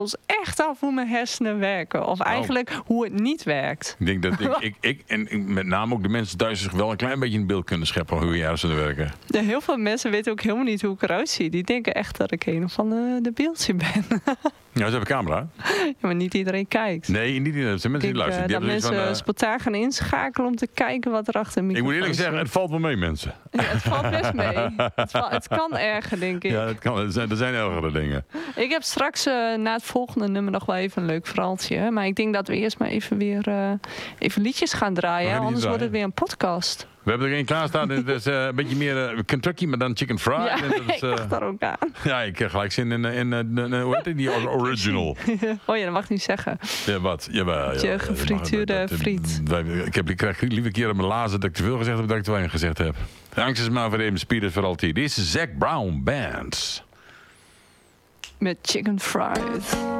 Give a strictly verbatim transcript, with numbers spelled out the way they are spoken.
echt af hoe mijn hersenen werken. Of eigenlijk oh. hoe het niet werkt. Ik denk dat ik, ik, ik en met name ook de mensen thuis zich wel een klein beetje een beeld kunnen scheppen hoe je hersenen werken. Ja, heel veel mensen weten ook helemaal niet hoe ik eruit zie. Die denken echt dat ik een van de, de beeldje ben. Ja, ze hebben een camera. Ja, maar niet iedereen kijkt. Nee, niet iedereen. Er zijn mensen ik die denk, luisteren. Uh, Die dat mensen van, uh... spontaan gaan inschakelen om te kijken wat er achter de microfoon. Ik moet eerlijk zeggen, het valt wel mee, mensen. Ja, het valt best mee. Het, val, het kan erger, denk ik. Ja, het kan, er, zijn, er zijn ergere dingen. Ik heb straks uh, na het volgende nummer nog wel even een leuk verhaaltje. Maar ik denk dat we eerst maar even weer uh, even liedjes gaan draaien. Gaan anders draaien. Wordt het weer een podcast. We hebben er één klaarstaan. Het is uh, een beetje meer uh, Kentucky, maar dan chicken fried. Ja, en dat is, uh, ik dacht daar ook aan. Ja, ik krijg gelijk zin in, in, in, in uh, hoe heet die, die original. Oh ja, dat mag ik niet zeggen. Ja, wat? Jawel, je gefrituurde friet. Ik, heb, ik krijg liever keer op mijn lazen dat ik te veel gezegd heb dan ik te weinig gezegd heb. Angst is maar voor even spieren voor altijd. Dit is Zac Brown Band. Met chicken fried.